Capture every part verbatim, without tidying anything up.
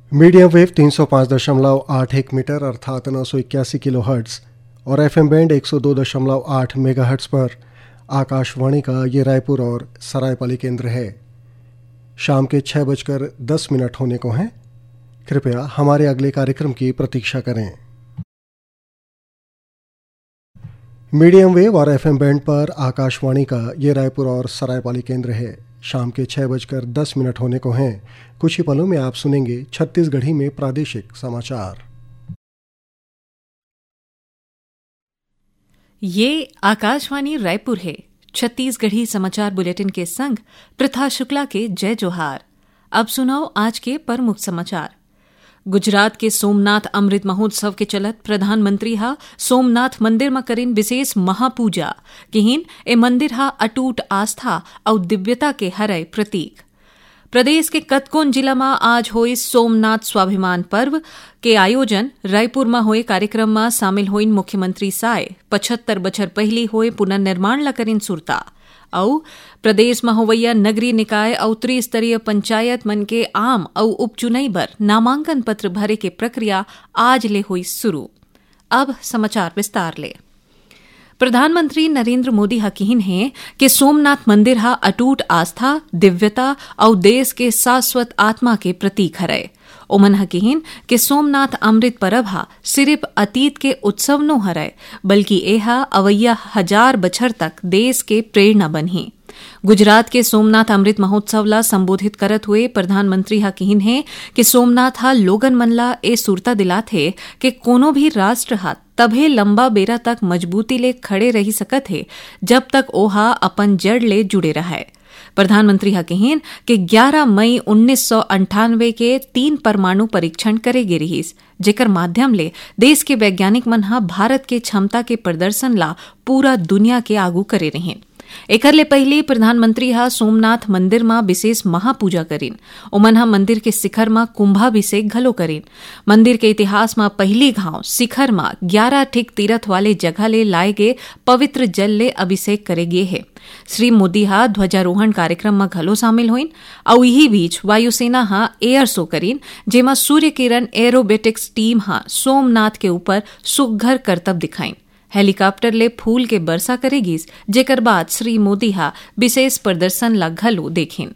Medium wave तीन सौ पाँच दशमलव आठ एक मीटर अर्थात नौ सौ इक्यासी किलो हर्ट्स और एफ एम बैंड एक सौ दो दशमलव आठ मेगा हर्ट्स पर आकाशवाणी का ये रायपुर और सरायपाली केंद्र है। शाम के छः बजकर दस मिनट होने को हैं। कृपया हमारे अगले कार्यक्रम की प्रतीक्षा करें। मीडियम वेव और एफ एम बैंड पर आकाशवाणी का ये रायपुर और सरायपाली केंद्र है। शाम के छः बजकर दस मिनट होने को हैं। कुछ ही पलों में आप सुनेंगे छत्तीसगढ़ी में प्रादेशिक समाचार। ये आकाशवाणी रायपुर है। छत्तीसगढ़ी समाचार बुलेटिन के संग प्रथा शुक्ला के जय जोहार। अब सुनाओ आज के प्रमुख समाचार। गुजरात के सोमनाथ अमृत महोत्सव के चलत प्रधानमंत्री हा सोमनाथ मंदिर में करीन विशेष महापूजा किहिन ए मंदिर हा अटूट आस्था और दिव्यता के हरय प्रतीक। प्रदेश के कतकोन जिला में आज होई सोमनाथ स्वाभिमान पर्व के आयोजन रायपुर में होए कार्यक्रम में शामिल होइन मुख्यमंत्री साय पचहत्तर बछर पहली होए पुनर्निर्माण ला करीन सुरता औ प्रदेश में होवैया नगरीय निकाय और त्रिस्तरीय पंचायत मन के आम और उपचुनाई बर नामांकन पत्र भरे के प्रक्रिया आज ले हुई शुरू। अब समाचार विस्तार ले। प्रधानमंत्री नरेंद्र मोदी हकीन हैं कि सोमनाथ मंदिर हा अटूट आस्था, दिव्यता और देश के शाश्वत आत्मा के प्रतीक हरय। ओमन हकीन कि सोमनाथ अमृत परब हा सिर्फ अतीत के उत्सव नो हरय बल्कि एहा अवैया हजार बछर तक देश के प्रेरणा बनही। गुजरात के सोमनाथ अमृत महोत्सव ला संबोधित करत हुए प्रधानमंत्री हकीन हैं कि सोमनाथ हा लोगन मन ला ए सुरता दिलाथे कि कोनो भी राष्ट्र हा तभे लंबा बेरा तक मजबूती ले खड़े रही सकत है जब तक ओहा अपन जड़ ले जुड़े रहा। प्रधानमंत्री हा कहेन कि ग्यारह मई उन्नीस सौ अंठानवे के तीन परमाणु परीक्षण करे गे रहीस जेकर माध्यम ले देश के वैज्ञानिक मन हा भारत के क्षमता के प्रदर्शन ला पूरा दुनिया के आगू करे रहें। एकर ले पहले प्रधानमंत्री हा सोमनाथ मंदिर में विशेष महापूजा करीन। ओमन हा मंदिर के शिखर में कुंभाभिषेक घलो करीन। मंदिर के इतिहास में पहली घाव शिखर में ग्यारह ठिक तीरथ वाले जगह ले लाए गए पवित्र जल ले अभिषेक करे गे है। श्री मोदी हा ध्वजारोहण कार्यक्रम में घलो शामिल होइन और यही बीच वायुसेना हा एयर शो करीन जेमा सूर्य किरण एरोबेटिक्स टीम हा सोमनाथ के ऊपर सुघ्घर करतब दिखाइन। हेलीकॉप्टर ले फूल के बरसा करेगीस जेकर बाद श्री मोदी हा विशेष प्रदर्शन ला घलो देखिन।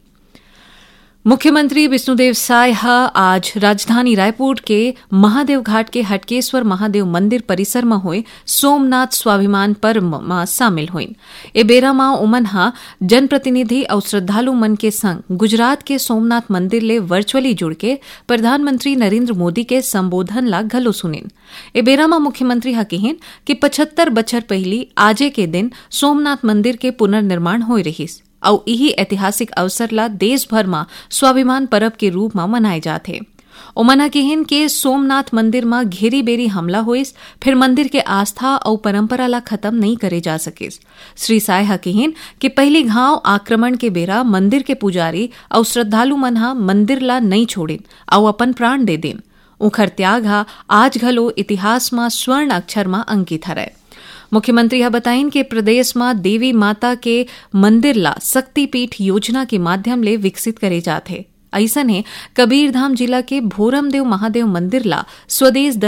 मुख्यमंत्री विष्णुदेव साय हा आज राजधानी रायपुर के महादेव घाट के हटकेश्वर महादेव मंदिर परिसर में हुए सोमनाथ स्वाभिमान पर्व में शामिल हुईन। ए बेरा में उमन हा जनप्रतिनिधि और श्रद्धालु मन के संग गुजरात के सोमनाथ मंदिर ले वर्चुअली जुड़ के प्रधानमंत्री नरेंद्र मोदी के संबोधन ला घलो सुनिन। ए बेरा में मुख्यमंत्री हा कहिन कि पचहत्तर बछर पहली आजे के दिन सोमनाथ मंदिर के पुनर्निर्माण होई रहीस और यही ऐतिहासिक अवसर ला देश भर में स्वाभिमान पर्व के रूप में मनाए जाते। ओमना कहिन के सोमनाथ मंदिर में घेरी बेरी हमला होइस फिर मंदिर के आस्था और परंपरा ला खत्म नहीं करे जा सकिस। श्री साय हा कहिन कि पहली घाव आक्रमण के बेरा मंदिर के पुजारी और श्रद्धालु मन हा मंदिर ला नहीं छोड़िन और अपन प्राण दे दिन। उखर त्याग हा आज घलो इतिहास में स्वर्ण अक्षर में अंकित हरय। मुख्यमंत्री हा बताइन कि प्रदेश में देवी माता के मंदिर ला शक्तिपीठ योजना के माध्यम ले विकसित करे जाते। ऐसन है कबीरधाम जिला के भोरमदेव महादेव मंदिर ला स्वदेश